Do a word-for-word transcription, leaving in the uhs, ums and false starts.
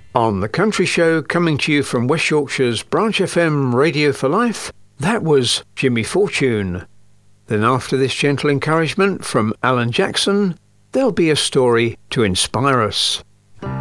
On The Country Show, coming to you from West Yorkshire's Branch F M Radio for Life, that was Jimmy Fortune. Then after this gentle encouragement from Alan Jackson, there'll be a story to inspire us.